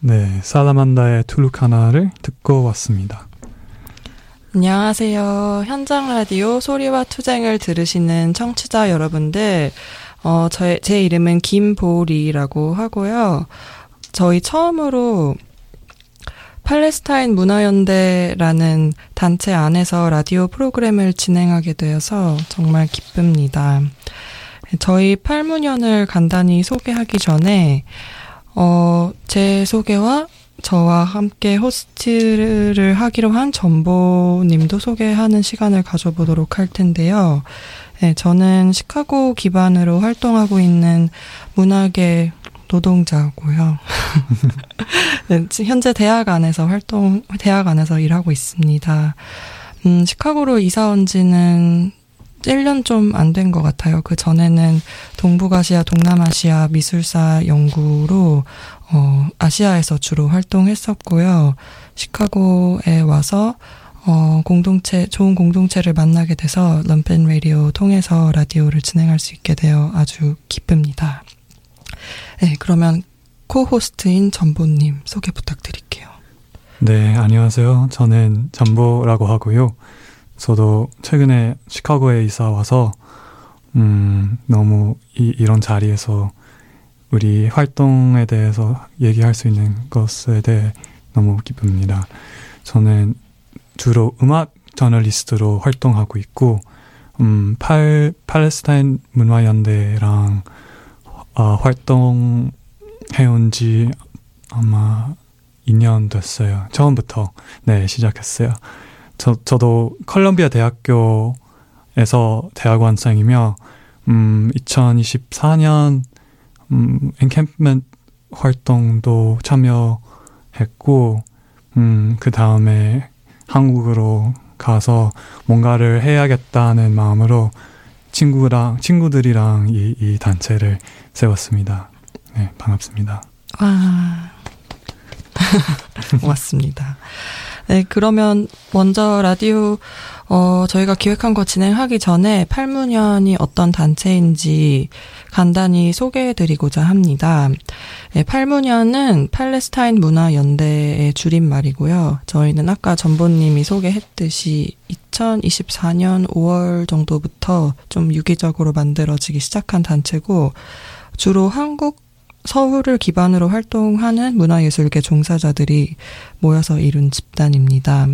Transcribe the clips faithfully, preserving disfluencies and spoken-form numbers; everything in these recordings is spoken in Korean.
네, 살라만다의 툴루카나를 듣고 왔습니다. 안녕하세요. 현장 라디오 소리와 투쟁을 들으시는 청취자 여러분들, 어, 저, 제 이름은 김보리라고 하고요. 저희 처음으로 팔레스타인 문화연대라는 단체 안에서 라디오 프로그램을 진행하게 되어서 정말 기쁩니다. 저희 팔문연을 간단히 소개하기 전에 어, 제 소개와 저와 함께 호스트를 하기로 한 전보님도 소개하는 시간을 가져보도록 할 텐데요. 네, 저는 시카고 기반으로 활동하고 있는 문학의 노동자고요. 네, 현재 대학 안에서 활동, 대학 안에서 일하고 있습니다. 음, 시카고로 이사 온 지는 일 년 좀 안 된 것 같아요. 그 전에는 동북아시아, 동남아시아 미술사 연구로 어, 아시아에서 주로 활동했었고요. 시카고에 와서 어, 공동체, 좋은 공동체를 만나게 돼서 럼펜 라디오 통해서 라디오를 진행할 수 있게 되어 아주 기쁩니다. 네, 그러면 코호스트인 전보님 소개 부탁드릴게요. 네, 안녕하세요. 저는 전보라고 하고요. 저도 최근에 시카고에 이사 와서 음, 너무 이, 이런 자리에서 우리 활동에 대해서 얘기할 수 있는 것에 대해 너무 기쁩니다. 저는 주로 음악 저널리스트로 활동하고 있고 음, 팔, 팔레스타인 문화연대랑 어, 활동해온 지 아마 이 년 됐어요. 처음부터 네 시작했어요. 저, 저도 컬럼비아 대학교에서 대학원생이며 음, 이천이십사 년 음, 엔캠프먼트 활동도 참여했고 음, 그 다음에 한국으로 가서 뭔가를 해야겠다는 마음으로 친구랑 친구들이랑 이, 이 단체를 세웠습니다. 네, 반갑습니다. 와, 고맙습니다. 네, 그러면 먼저 라디오 어, 저희가 기획한 거 진행하기 전에 팔문연이 어떤 단체인지 간단히 소개해드리고자 합니다. 네, 팔문연은 팔레스타인 문화연대의 줄임말이고요. 저희는 아까 전보님이 소개했듯이 이천이십사 년 오월 정도부터 좀 유기적으로 만들어지기 시작한 단체고 주로 한국 서울을 기반으로 활동하는 문화예술계 종사자들이 모여서 이룬 집단입니다.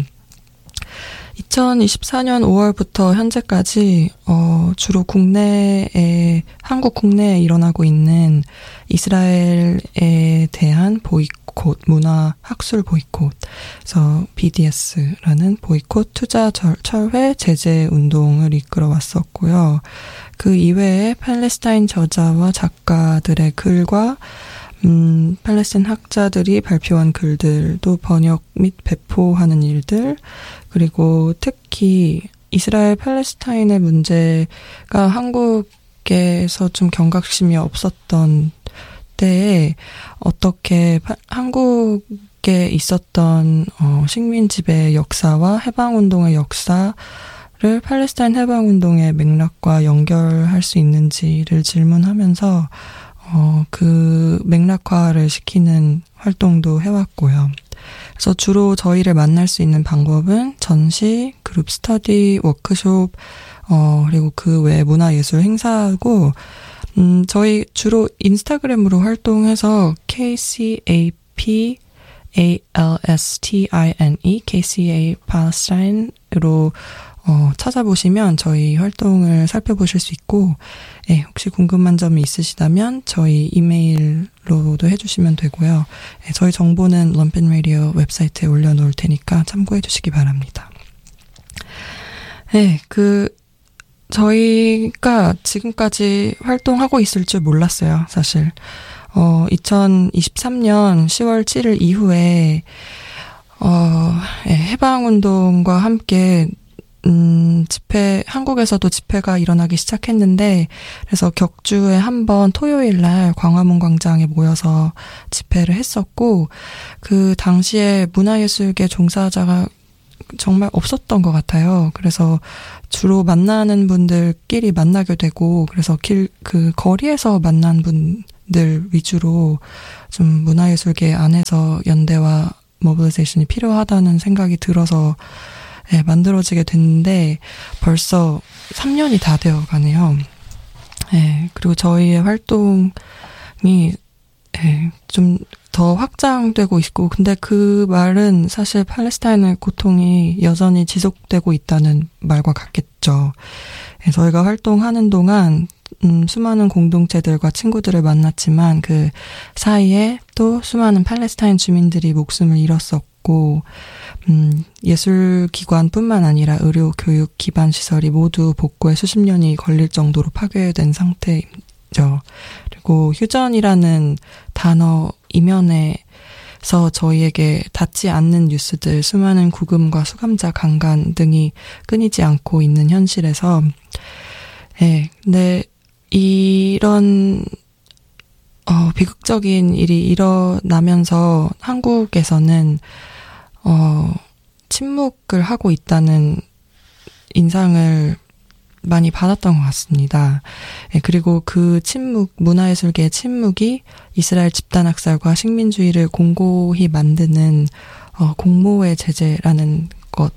이천이십사 년 오월부터 현재까지 어, 주로 국내에 한국 국내에 일어나고 있는 이스라엘에 대한 보이콧, 문화 학술 보이콧, 그래서 비디에스라는 보이콧 투자 절, 철회 제재 운동을 이끌어 왔었고요. 그 이외에 팔레스타인 저자와 작가들의 글과 음, 팔레스타인 학자들이 발표한 글들도 번역 및 배포하는 일들, 그리고 특히 이스라엘 팔레스타인의 문제가 한국에서 좀 경각심이 없었던 때에 어떻게 파, 한국에 있었던 어, 식민지배 역사와 해방운동의 역사 를 팔레스타인 해방운동의 맥락과 연결할 수 있는지를 질문하면서 어, 그 맥락화를 시키는 활동도 해왔고요. 그래서 주로 저희를 만날 수 있는 방법은 전시, 그룹 스터디, 워크숍, 어, 그리고 그 외 문화예술 행사고, 음, 저희 주로 인스타그램으로 활동해서 케이씨에이피 에이엘에스티아이엔이, 케이씨에이 팔레스타인으로 어, 찾아보시면 저희 활동을 살펴보실 수 있고, 예, 혹시 궁금한 점이 있으시다면 저희 이메일로도 해주시면 되고요. 예, 저희 정보는 럼펜 라디오 웹사이트에 올려놓을 테니까 참고해 주시기 바랍니다. 예, 그 저희가 지금까지 활동하고 있을 줄 몰랐어요, 사실. 어, 이천이십삼 년 시월 칠일 이후에 어, 예, 해방운동과 함께 음, 집회, 한국에서도 집회가 일어나기 시작했는데, 그래서 격주에 한 번 토요일 날 광화문 광장에 모여서 집회를 했었고, 그 당시에 문화예술계 종사자가 정말 없었던 것 같아요. 그래서 주로 만나는 분들끼리 만나게 되고, 그래서 길, 그 거리에서 만난 분, 들 위주로 좀 문화예술계 안에서 연대와 모빌리제이션이 필요하다는 생각이 들어서 예, 만들어지게 됐는데 벌써 삼 년이 다 되어 가네요. 예, 그리고 저희의 활동이 예, 좀 더 확장되고 있고, 근데 그 말은 사실 팔레스타인의 고통이 여전히 지속되고 있다는 말과 같겠죠. 예, 저희가 활동하는 동안 음, 수많은 공동체들과 친구들을 만났지만 그 사이에 또 수많은 팔레스타인 주민들이 목숨을 잃었었고 음, 예술기관뿐만 아니라 의료, 교육, 기반 시설이 모두 복구에 수십 년이 걸릴 정도로 파괴된 상태죠. 그리고 휴전이라는 단어 이면에서 저희에게 닿지 않는 뉴스들, 수많은 구금과 수감자 강간 등이 끊이지 않고 있는 현실에서 예, 근데 이런 어, 비극적인 일이 일어나면서 한국에서는 어, 침묵을 하고 있다는 인상을 많이 받았던 것 같습니다. 예, 그리고 그 침묵, 문화예술계의 침묵이 이스라엘 집단학살과 식민주의를 공고히 만드는 어, 공모의 제재라는 것.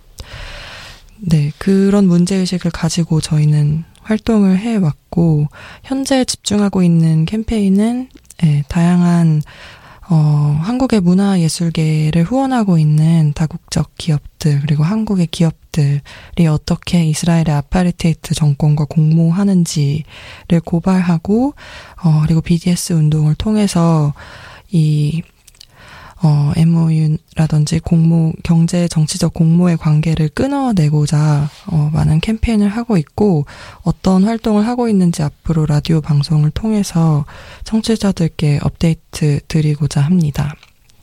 네, 그런 문제의식을 가지고 저희는 활동을 해왔고, 현재 집중하고 있는 캠페인은 예, 다양한 어, 한국의 문화예술계를 후원하고 있는 다국적 기업들, 그리고 한국의 기업들이 어떻게 이스라엘의 아파르테이트 정권과 공모하는지를 고발하고, 어, 그리고 비디에스 운동을 통해서 이 어, 엠오유라든지 공모, 경제 정치적 공모의 관계를 끊어내고자 어, 많은 캠페인을 하고 있고, 어떤 활동을 하고 있는지 앞으로 라디오 방송을 통해서 청취자들께 업데이트 드리고자 합니다.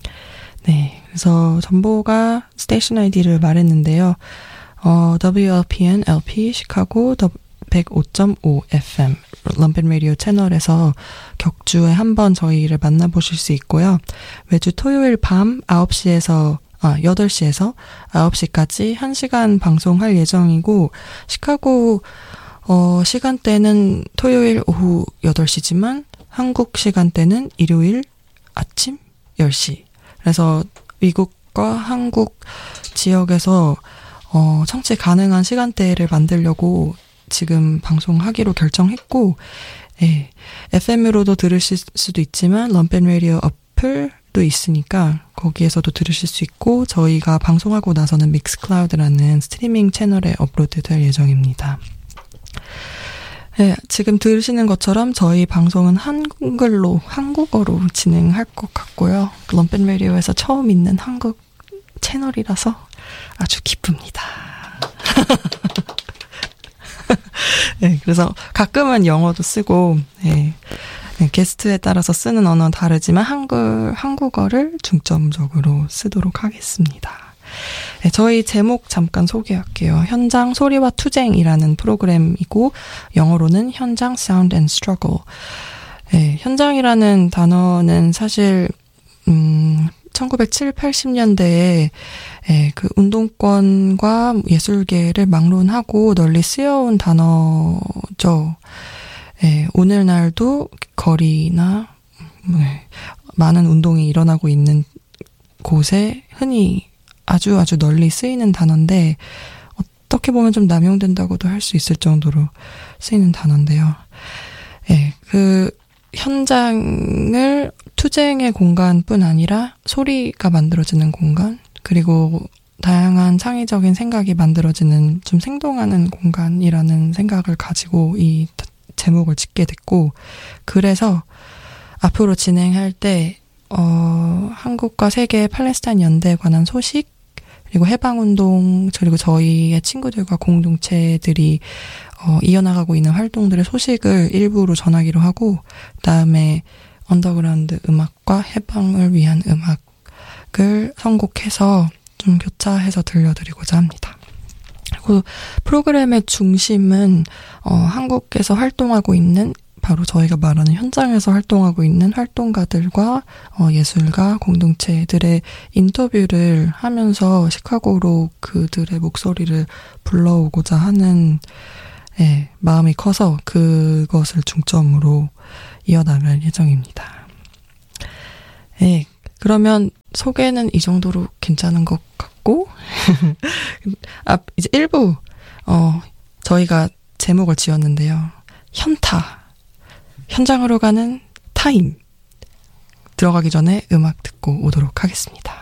네, 그래서 전보가 스테이션 아이디를 말했는데요. 어, 더블유엘피엔 엘피 시카고 백오 점 오 에프엠 럼펜 라디오 채널에서 격주에 한번 저희를 만나보실 수 있고요. 매주 토요일 밤 아홉 시에서 아, 여덟 시에서 아홉 시까지 한 시간 방송할 예정이고, 시카고 어, 시간대는 토요일 오후 여덟 시지만 한국 시간대는 일요일 아침 열 시. 그래서 미국과 한국 지역에서 어, 청취 가능한 시간대를 만들려고 지금 방송하기로 결정했고, 예, 에프엠으로도 들으실 수도 있지만 럼펜 라디오 어플도 있으니까 거기에서도 들으실 수 있고, 저희가 방송하고 나서는 믹스클라우드라는 스트리밍 채널에 업로드될 예정입니다. 예, 지금 들으시는 것처럼 저희 방송은 한글로, 한국어로 진행할 것 같고요. 럼펜 라디오에서 처음 있는 한국 채널이라서 아주 기쁩니다. 네, 그래서 가끔은 영어도 쓰고, 네, 네, 게스트에 따라서 쓰는 언어는 다르지만 한글, 한국어를 중점적으로 쓰도록 하겠습니다. 네, 저희 제목 잠깐 소개할게요. 현장 소리와 투쟁이라는 프로그램이고, 영어로는 현장 Sound and Struggle. 네, 현장이라는 단어는 사실 음, 천구백칠십, 팔십 년대에 예, 그 운동권과 예술계를 막론하고 널리 쓰여온 단어죠. 예, 오늘날도 거리나 예, 많은 운동이 일어나고 있는 곳에 흔히 아주 아주 널리 쓰이는 단어인데, 어떻게 보면 좀 남용된다고도 할 수 있을 정도로 쓰이는 단어인데요. 예, 그 현장을 투쟁의 공간뿐 아니라 소리가 만들어지는 공간, 그리고 다양한 창의적인 생각이 만들어지는 좀 생동하는 공간이라는 생각을 가지고 이 제목을 짓게 됐고, 그래서 앞으로 진행할 때 어, 한국과 세계 팔레스타인 연대에 관한 소식, 그리고 해방운동, 그리고 저희의 친구들과 공동체들이 어, 이어나가고 있는 활동들의 소식을 일부로 전하기로 하고, 그다음에 언더그라운드 음악과 해방을 위한 음악을 선곡해서 좀 교차해서 들려드리고자 합니다. 그리고 프로그램의 중심은 어, 한국에서 활동하고 있는, 바로 저희가 말하는 현장에서 활동하고 있는 활동가들과 어, 예술가 공동체들의 인터뷰를 하면서 시카고로 그들의 목소리를 불러오고자 하는 예, 마음이 커서 그것을 중점으로 이어나갈 예정입니다. 네, 그러면 소개는 이 정도로 괜찮은 것 같고 아, 이제 일 부 어, 저희가 제목을 지었는데요. 현타, 현장으로 가는 타임. 들어가기 전에 음악 듣고 오도록 하겠습니다.